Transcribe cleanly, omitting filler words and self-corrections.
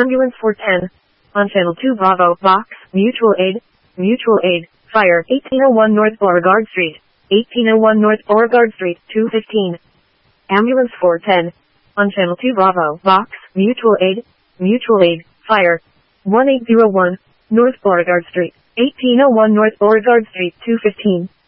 Ambulance 410. On Channel 2 Bravo, Box, Mutual Aid, Fire, 1801 North Beauregard Street, 1801 North Beauregard Street, 215. Ambulance 410. On Channel 2 Bravo, Box, Mutual Aid, Fire, 1801 North Beauregard Street, 1801 North Beauregard Street, 215.